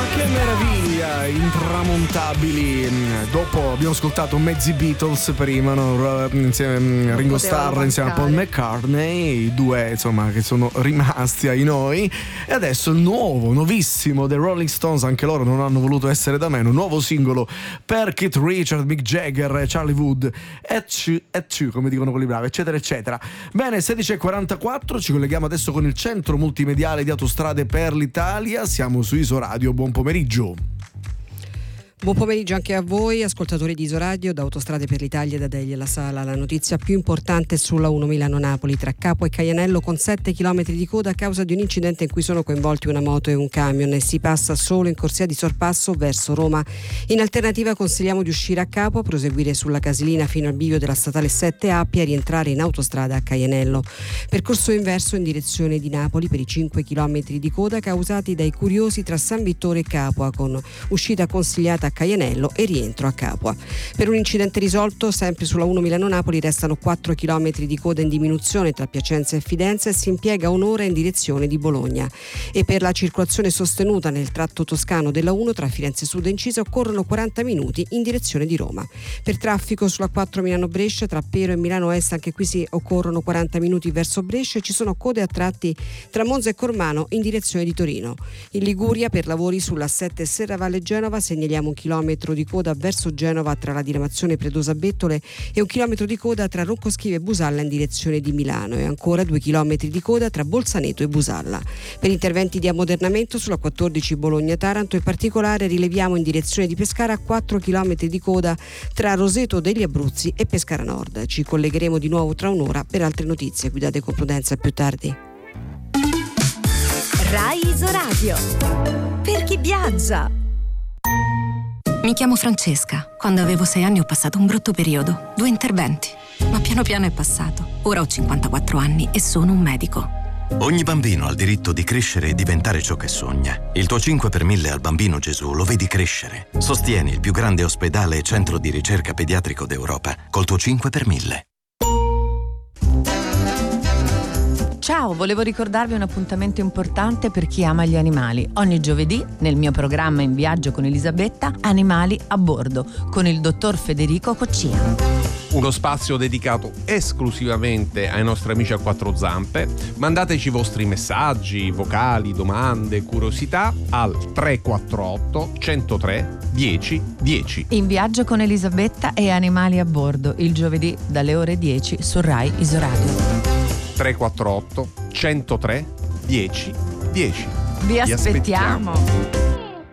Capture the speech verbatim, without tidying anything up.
Che meraviglia, intramontabili. Dopo abbiamo ascoltato mezzi Beatles prima, no? insieme, Ringo Starr insieme a Paul McCartney, i due insomma che sono rimasti ai noi, e adesso il nuovo, nuovissimo dei Rolling Stones, anche loro non hanno voluto essere da meno, un nuovo singolo per Keith Richards, Mick Jagger, Charlie Wood, et tu, come dicono quelli bravi, eccetera eccetera. Bene, sedici e quarantaquattro, ci colleghiamo adesso con il centro multimediale di Autostrade per l'Italia, siamo su Isoradio, buon pomeriggio. Buon pomeriggio anche a voi, ascoltatori di Isoradio, da Autostrade per l'Italia e da Delia La Sala. La notizia più importante è sulla uno Milano-Napoli, tra Capua e Caianello, con sette chilometri di coda a causa di un incidente in cui sono coinvolti una moto e un camion, e si passa solo in corsia di sorpasso verso Roma. In alternativa consigliamo di uscire a Capua, proseguire sulla Casilina fino al bivio della statale sette Appia e rientrare in autostrada a Caianello. Percorso inverso in direzione di Napoli per i cinque chilometri di coda causati dai curiosi tra San Vittore e Capua, con uscita consigliata a Caianello e rientro a Capua. Per un incidente risolto sempre sulla uno Milano-Napoli restano quattro chilometri di coda in diminuzione tra Piacenza e Fidenza e si impiega un'ora in direzione di Bologna. E per la circolazione sostenuta nel tratto toscano della uno tra Firenze Sud e Incisa occorrono quaranta minuti in direzione di Roma. Per traffico sulla quattro Milano-Brescia tra Pero e Milano Est, anche qui si occorrono quaranta minuti verso Brescia e ci sono code a tratti tra Monza e Cormano in direzione di Torino. In Liguria per lavori sulla sette Serravalle Genova segnaliamo un chilometro di coda verso Genova tra la diramazione Predosa Bettole e un chilometro di coda tra Roccoschive e Busalla in direzione di Milano, e ancora due chilometri di coda tra Bolzaneto e Busalla. Per interventi di ammodernamento sulla quattordici Bologna-Taranto in particolare rileviamo in direzione di Pescara quattro chilometri di coda tra Roseto degli Abruzzi e Pescara Nord. Ci collegheremo di nuovo tra un'ora per altre notizie. Guidate con prudenza, più tardi. Rai Isoradio, per chi viaggia. Mi chiamo Francesca. Quando avevo sei anni ho passato un brutto periodo, due interventi, ma piano piano è passato. Ora ho cinquantaquattro anni e sono un medico. Ogni bambino ha il diritto di crescere e diventare ciò che sogna. Il tuo cinque per mille al Bambino Gesù lo vedi crescere. Sostieni il più grande ospedale e centro di ricerca pediatrico d'Europa col tuo cinque per mille. Ciao, volevo ricordarvi un appuntamento importante per chi ama gli animali. Ogni giovedì, nel mio programma In viaggio con Elisabetta, Animali a bordo, con il dottor Federico Coccina. Uno spazio dedicato esclusivamente ai nostri amici a quattro zampe. Mandateci i vostri messaggi, vocali, domande, curiosità al tre quattro otto, centotré, dieci dieci. In viaggio con Elisabetta e Animali a bordo, il giovedì dalle ore dieci su Rai Isoradio. tre quattro otto, centotré, dieci dieci. Vi aspettiamo. Vi aspettiamo.